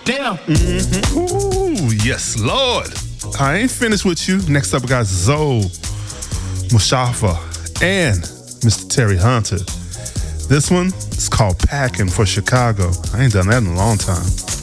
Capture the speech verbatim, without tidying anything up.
Damn. Mm-hmm. Ooh, yes, Lord. I ain't finished with you. Next up, we got Zoe Mushafa and Mister Terry Hunter. This one is called Packing for Chicago. I ain't done that in a long time.